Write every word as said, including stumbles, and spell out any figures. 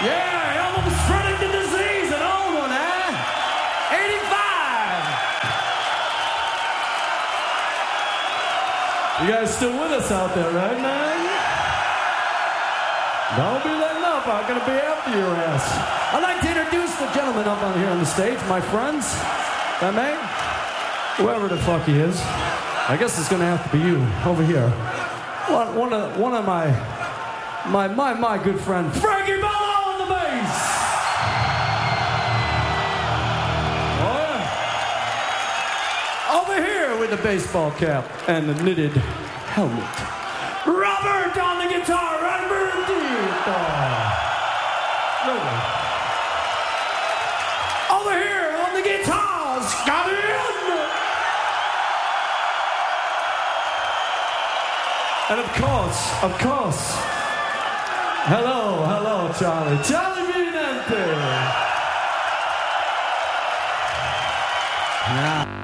Yeah, almost spreading the disease. An old one, eh? eighty-five. You guys still with us out there, right, man? Don't be letting up. I'm going to be after your ass. I'd like to introduce the gentleman up on here on the stage, my friends. If I may? Whoever the fuck he is. I guess it's going to have to be you over here. One, one of, one of my, my, my, my good friend, Frankie Bello on the bass. Oh, yeah. Over here with the baseball cap and the knitted helmet, Robert on the guitar. Robert on the guitar. Over here on the guitar, Scotty. And of course, of course, hello, hello, Charlie. Charlie Vinente. Yeah.